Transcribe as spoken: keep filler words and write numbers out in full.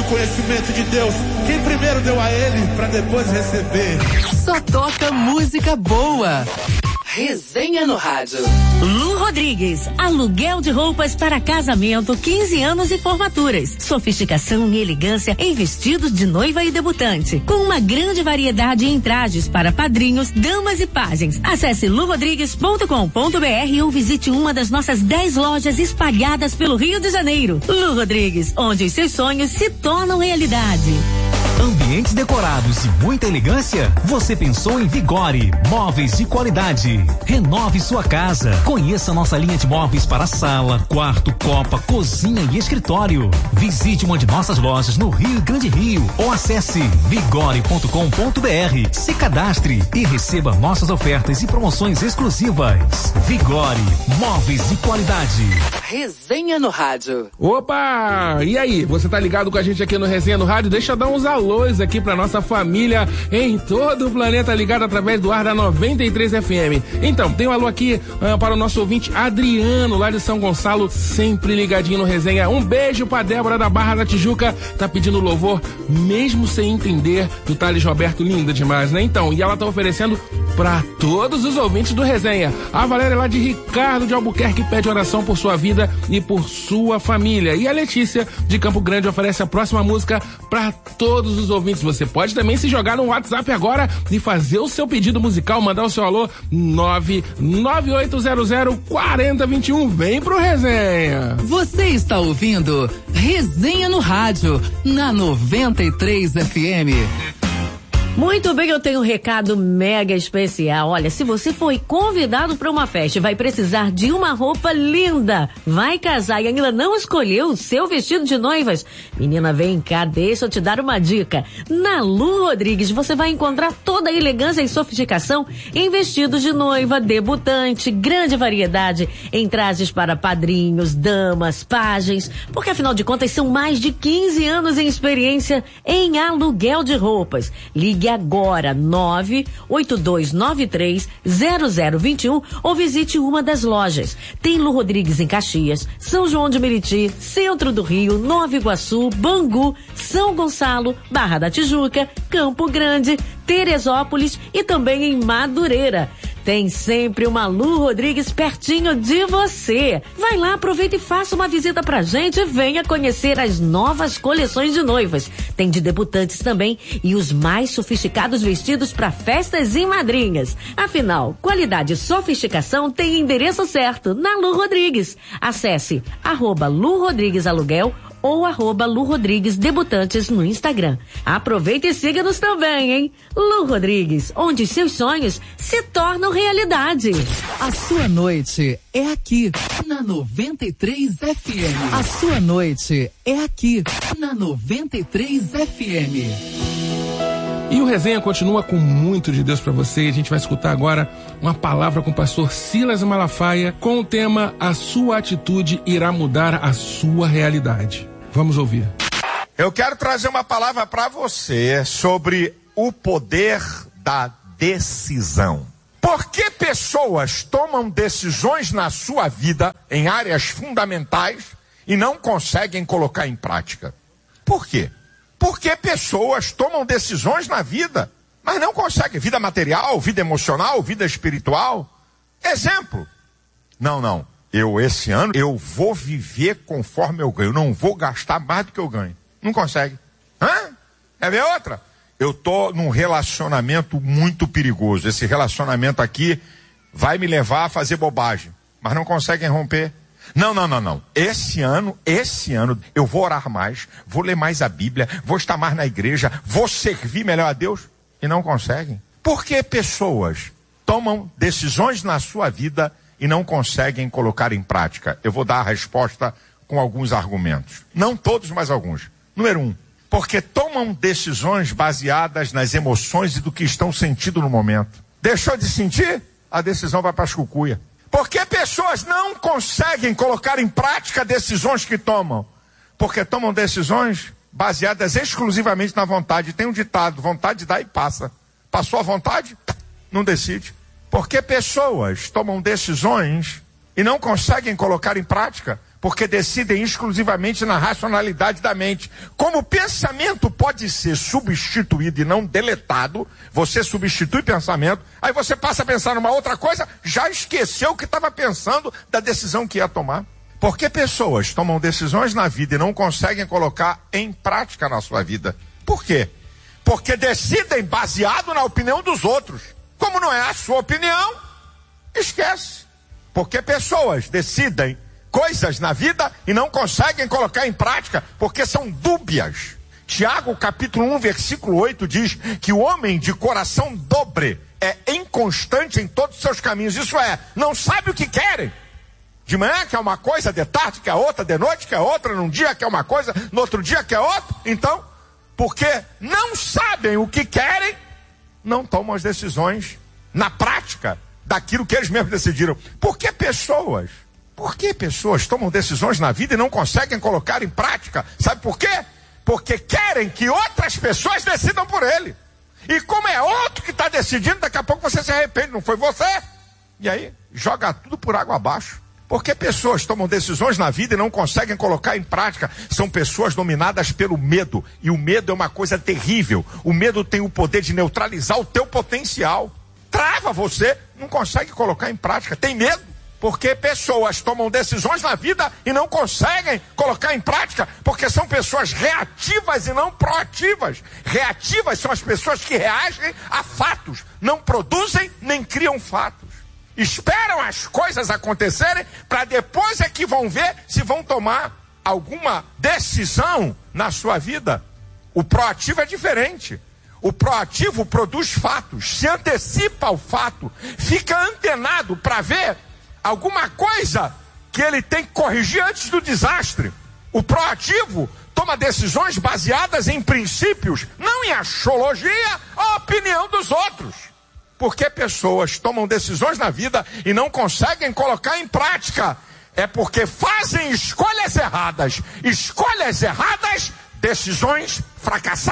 conhecimento de Deus. Quem primeiro deu a ele para depois receber. Só toca música boa. Resenha no rádio. Lu Rodrigues, aluguel de roupas para casamento, quinze anos e formaturas. Sofisticação e elegância em vestidos de noiva e debutante. Com uma grande variedade em trajes para padrinhos, damas e pajens. Acesse lu rodrigues ponto com ponto br ou visite uma das nossas dez lojas espalhadas pelo Rio de Janeiro. Lu Rodrigues, onde os seus sonhos se tornam realidade. Ambientes decorados e muita elegância? Você pensou em Vigore, móveis de qualidade. Renove sua casa. Conheça nossa linha de móveis para sala, quarto, copa, cozinha e escritório. Visite uma de nossas lojas no Rio Grande Rio ou acesse vigore ponto com ponto br. Se cadastre e receba nossas ofertas e promoções exclusivas. Vigore, móveis de qualidade. Resenha no rádio. Opa! E aí, você tá ligado com a gente aqui no Resenha no Rádio? Deixa eu dar uns alôs aqui pra nossa família em todo o planeta ligado através do ar da noventa e três F M. Então, tem um alô aqui uh, para o nosso ouvinte Adriano, lá de São Gonçalo, sempre ligadinho no Resenha. Um beijo pra Débora da Barra da Tijuca, tá pedindo louvor, mesmo sem entender, do Thales Roberto, linda demais, né? Então, e ela tá oferecendo pra todos os ouvintes do Resenha. A Valéria lá de Ricardo de Albuquerque pede oração por sua vida e por sua família. E a Letícia de Campo Grande oferece a próxima música pra todos os ouvintes. Você pode também se jogar no WhatsApp agora e fazer o seu pedido musical, mandar o seu alô nove nove oito zero zero quatro zero dois um. Vem pro Resenha. Você está ouvindo Resenha no Rádio, na noventa e três F M. Muito bem, eu tenho um recado mega especial. Olha, se você foi convidado para uma festa e vai precisar de uma roupa linda, vai casar e ainda não escolheu o seu vestido de noivas, menina, vem cá, deixa eu te dar uma dica. Na Lu Rodrigues você vai encontrar toda a elegância e sofisticação em vestidos de noiva, debutante, grande variedade em trajes para padrinhos, damas, pajens, porque afinal de contas são mais de quinze anos em experiência em aluguel de roupas. Ligue agora nove oito dois nove três zero zero dois um ou visite uma das lojas. Tem Lu Rodrigues em Caxias, São João de Meriti, Centro do Rio, Nova Iguaçu, Bangu, São Gonçalo, Barra da Tijuca, Campo Grande, Teresópolis e também em Madureira. Tem sempre uma Lu Rodrigues pertinho de você. Vai lá, aproveita e faça uma visita pra gente e venha conhecer as novas coleções de noivas. Tem de debutantes também e os mais sofisticados vestidos para festas e madrinhas. Afinal, qualidade e sofisticação tem endereço certo na Lu Rodrigues. Acesse arroba Lu Rodrigues Aluguel ou arroba Lu Rodrigues Debutantes no Instagram. Aproveita e siga-nos também, hein? Lu Rodrigues, onde seus sonhos se tornam realidade. A sua noite é aqui, na noventa e três F M. A sua noite é aqui, na noventa e três F M. E o Resenha continua com muito de Deus pra você. A gente vai escutar agora uma palavra com o pastor Silas Malafaia com o tema A Sua Atitude Irá Mudar a Sua Realidade. Vamos ouvir. Eu quero trazer uma palavra para você sobre o poder da decisão. Por que pessoas tomam decisões na sua vida em áreas fundamentais e não conseguem colocar em prática? Por quê? Porque pessoas tomam decisões na vida, mas não conseguem. Vida material, vida emocional, vida espiritual. Exemplo. Não, não. Eu, esse ano, eu vou viver conforme eu ganho. Eu não vou gastar mais do que eu ganho. Não consegue. Hã? Quer ver outra? Eu tô num relacionamento muito perigoso. Esse relacionamento aqui vai me levar a fazer bobagem. Mas não conseguem romper. Não, não, não, não. Esse ano, esse ano, eu vou orar mais, vou ler mais a Bíblia, vou estar mais na igreja, vou servir melhor a Deus. E não conseguem. Por que pessoas tomam decisões na sua vida e não conseguem colocar em prática? Eu vou dar a resposta com alguns argumentos. Não todos, mas alguns. Número um, porque tomam decisões baseadas nas emoções e do que estão sentindo no momento. Deixou de sentir? A decisão vai para as cucuia. Porque pessoas não conseguem colocar em prática decisões que tomam? Porque tomam decisões baseadas exclusivamente na vontade. Tem um ditado, vontade dá e passa. Passou a vontade? Não decide. Porque pessoas tomam decisões e não conseguem colocar em prática? porque decidem exclusivamente na racionalidade da mente. Como o pensamento pode ser substituído e não deletado, você substitui pensamento, aí você passa a pensar numa outra coisa, já esqueceu o que estava pensando da decisão que ia tomar. Por que pessoas tomam decisões na vida e não conseguem colocar em prática na sua vida? Por quê? Porque decidem baseado na opinião dos outros. Como não é a sua opinião, esquece. Porque pessoas decidem coisas na vida e não conseguem colocar em prática, porque são dúbias. Tiago, capítulo um, versículo oito, diz que o homem de coração dobre é inconstante em todos os seus caminhos. Isso é, não sabe o que querem. De manhã quer uma coisa, de tarde quer outra, de noite quer outra, num dia quer uma coisa, no outro dia quer outra. Então, porque não sabem o que querem, não tomam as decisões na prática daquilo que eles mesmos decidiram. Por que pessoas? Por que pessoas tomam decisões na vida e não conseguem colocar em prática? Sabe por quê? Porque querem que outras pessoas decidam por ele. E como é outro que está decidindo, daqui a pouco você se arrepende, não foi você? E aí, joga tudo por água abaixo. Por que pessoas tomam decisões na vida e não conseguem colocar em prática? São pessoas dominadas pelo medo. E o medo é uma coisa terrível. O medo tem o poder de neutralizar o teu potencial. Trava você, não consegue colocar em prática. Tem medo. Porque pessoas tomam decisões na vida e não conseguem colocar em prática, porque são pessoas reativas e não proativas. Reativas são as pessoas que reagem a fatos, não produzem nem criam fatos. Esperam as coisas acontecerem para depois é que vão ver se vão tomar alguma decisão na sua vida. O proativo é diferente. O proativo produz fatos, se antecipa ao fato, fica antenado para ver alguma coisa que ele tem que corrigir antes do desastre. O proativo toma decisões baseadas em princípios, não em axiologia ou opinião dos outros. Porque pessoas tomam decisões na vida e não conseguem colocar em prática. É porque fazem escolhas erradas. Escolhas erradas, decisões fracassadas.